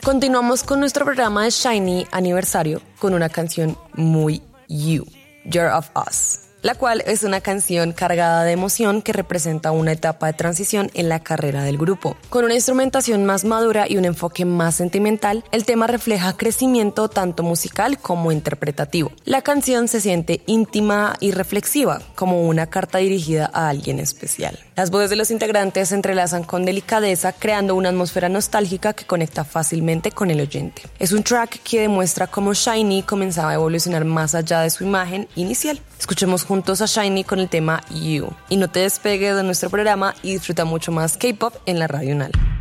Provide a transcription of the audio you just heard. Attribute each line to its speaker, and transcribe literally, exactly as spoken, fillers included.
Speaker 1: Continuamos con nuestro programa de SHINee aniversario con una canción muy You, You're of Us, la cual es una canción cargada de emoción que representa una etapa de transición en la carrera del grupo. Con una instrumentación más madura y un enfoque más sentimental, el tema refleja crecimiento tanto musical como interpretativo. La canción se siente íntima y reflexiva, como una carta dirigida a alguien especial. Las voces de los integrantes se entrelazan con delicadeza, creando una atmósfera nostálgica que conecta fácilmente con el oyente. Es un track que demuestra cómo SHINee comenzaba a evolucionar más allá de su imagen inicial. Escuchemos juntos a SHINee con el tema You. Y no te despegues de nuestro programa y disfruta mucho más K-pop en la Radio UNAL.